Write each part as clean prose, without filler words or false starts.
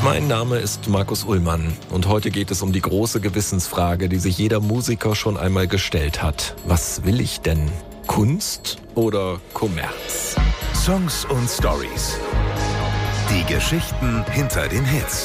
Mein Name ist Markus Ullmann und heute geht es um die große Gewissensfrage, die sich jeder Musiker schon einmal gestellt hat. Was will ich denn? Kunst oder Kommerz? Songs und Stories. Die Geschichten hinter den Hits.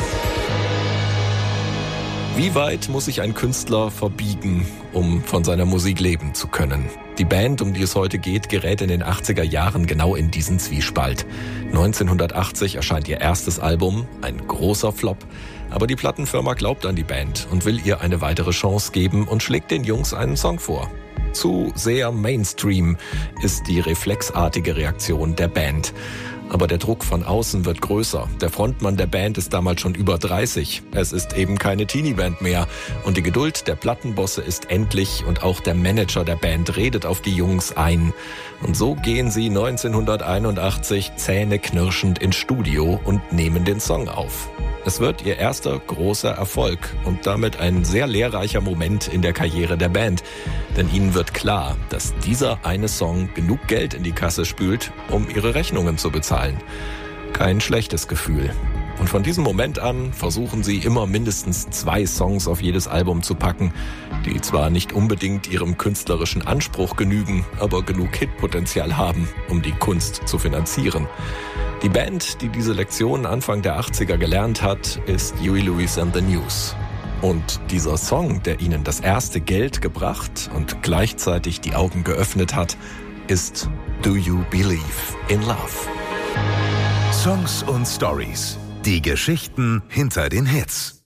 Wie weit muss sich ein Künstler verbiegen, um von seiner Musik leben zu können? Die Band, um die es heute geht, gerät in den 80er Jahren genau in diesen Zwiespalt. 1980 erscheint ihr erstes Album, ein großer Flop. Aber die Plattenfirma glaubt an die Band und will ihr eine weitere Chance geben und schlägt den Jungs einen Song vor. Zu sehr Mainstream ist die reflexartige Reaktion der Band. Aber der Druck von außen wird größer. Der Frontmann der Band ist damals schon über 30. Es ist eben keine Teenie-Band mehr. Und die Geduld der Plattenbosse ist endlich und auch der Manager der Band redet auf die Jungs ein. Und so gehen sie 1981 zähneknirschend ins Studio und nehmen den Song auf. Es wird ihr erster großer Erfolg und damit ein sehr lehrreicher Moment in der Karriere der Band. Denn ihnen wird klar, dass dieser eine Song genug Geld in die Kasse spült, um ihre Rechnungen zu bezahlen. Kein schlechtes Gefühl. Und von diesem Moment an versuchen sie immer mindestens 2 Songs auf jedes Album zu packen, die zwar nicht unbedingt ihrem künstlerischen Anspruch genügen, aber genug Hitpotenzial haben, um die Kunst zu finanzieren. Die Band, die diese Lektion Anfang der 80er gelernt hat, ist Huey Lewis and the News. Und dieser Song, der ihnen das erste Geld gebracht und gleichzeitig die Augen geöffnet hat, ist Do You Believe in Love? Songs und Stories. Die Geschichten hinter den Hits.